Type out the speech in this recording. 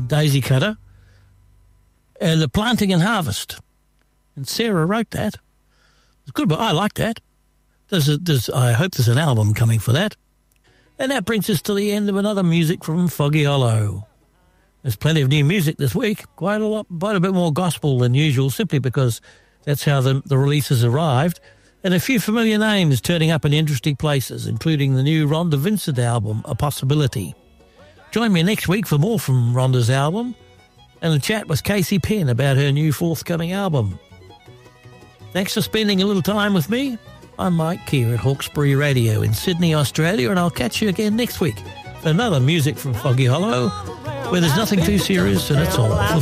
Daisy Cutter, and The Planting and Harvest. And Sarah wrote that. It's good, but I like that. I hope there's an album coming for that. And that brings us to the end of another music from Foggy Hollow. There's plenty of new music this week, quite a bit more gospel than usual, simply because that's how the releases arrived. And a few familiar names turning up in interesting places, including the new Rhonda Vincent album, A Possibility. Join me next week for more from Rhonda's album and a chat with Casey Penn about her new forthcoming album. Thanks for spending a little time with me. I'm Mike Keir at Hawkesbury Radio in Sydney, Australia, and I'll catch you again next week for another music from Foggy Hollow, where there's nothing too serious and it's all